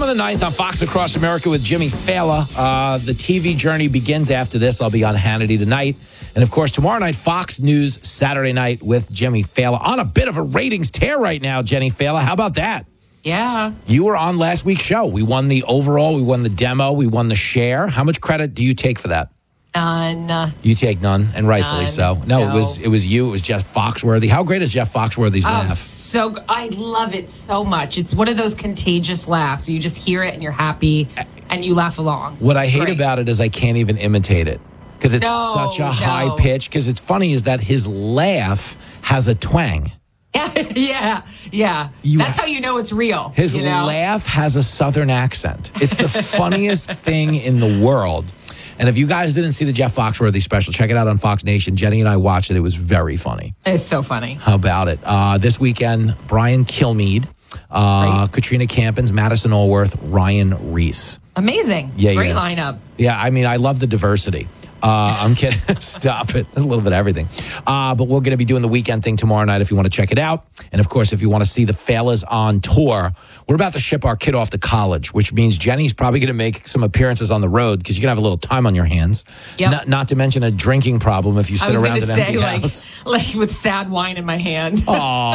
the 9th on Fox Across America with Jimmy Fallon. The TV journey begins after this. I'll be on Hannity tonight. And, of course, tomorrow night, Fox News Saturday night with Jimmy Fallon. On a bit of a ratings tear right now, Jenny Fallon. How about that? Yeah. You were on last week's show. We won the overall, we won the demo, we won the share. How much credit do you take for that? None. You take none, and rightfully so. No, it was you. It was Jeff Foxworthy. How great is Jeff Foxworthy's laugh? So I love it so much. It's one of those contagious laughs. You just hear it and you're happy and you laugh along. What I hate about it is I can't even imitate it because it's such a high pitch. Because it's funny is that his laugh has a twang. Yeah. That's how you know it's real. His laugh has a southern accent. It's the funniest thing in the world. And if you guys didn't see the Jeff Foxworthy special, check it out on Fox Nation. Jenny and I watched it. It was very funny. It's so funny. How about it? This weekend, Brian Kilmeade, Katrina Campins, Madison Allworth, Ryan Reese. Amazing. Yeah, Great lineup. Yeah, I mean, I love the diversity. I'm kidding. Stop it. There's a little bit of everything. But we're going to be doing the weekend thing tomorrow night if you want to check it out. And, of course, if you want to see the Fallons on tour, we're about to ship our kid off to college, which means Jenny's probably going to make some appearances on the road because you're going to have a little time on your hands. Yep. Not to mention a drinking problem if you sit around an empty house. Like with sad wine in my hand. Aw.